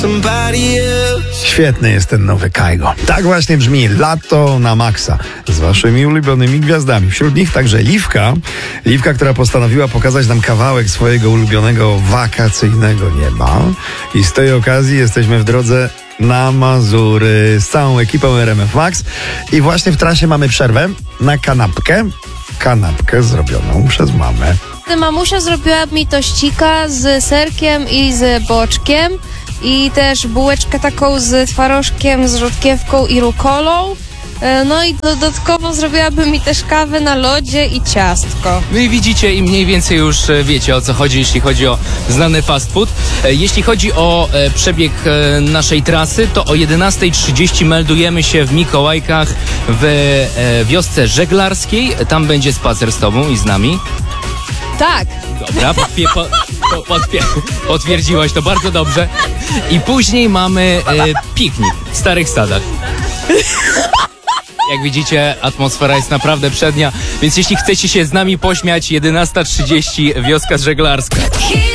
Świetny jest ten nowy Kaigo. Tak właśnie brzmi lato na maksa z waszymi ulubionymi gwiazdami. Wśród nich także Liwka, która postanowiła pokazać nam kawałek swojego ulubionego wakacyjnego nieba. I z tej okazji jesteśmy w drodze na Mazury z całą ekipą RMF Max. I właśnie w trasie mamy przerwę na kanapkę zrobioną przez mamę. Mamusia zrobiła mi tościka z serkiem i z boczkiem i też bułeczkę taką z twarożkiem, z rzodkiewką i rukolą. No i dodatkowo zrobiłaby mi też kawę na lodzie i ciastko. No i widzicie i mniej więcej już wiecie, o co chodzi, jeśli chodzi o znany fast food. Jeśli chodzi o przebieg naszej trasy, to o 11:30 meldujemy się w Mikołajkach w wiosce żeglarskiej. Tam będzie spacer z tobą i z nami. Tak. Dobra, potwierdziłaś to bardzo dobrze. I później mamy piknik w Starych Sadach. Jak widzicie, atmosfera jest naprawdę przednia, więc jeśli chcecie się z nami pośmiać, 11:30 wioska żeglarska.